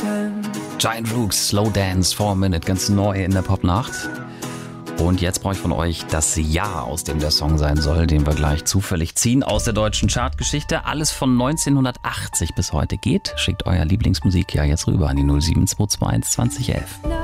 Giant Rooks, Slow Dance, 4 Minute, ganz neu in der Popnacht. Und jetzt brauche ich von euch das Jahr, aus dem der Song sein soll, den wir gleich zufällig ziehen aus der deutschen Chartgeschichte. Alles von 1980 bis heute geht. Schickt euer Lieblingsmusikjahr jetzt rüber an die 07221 2011.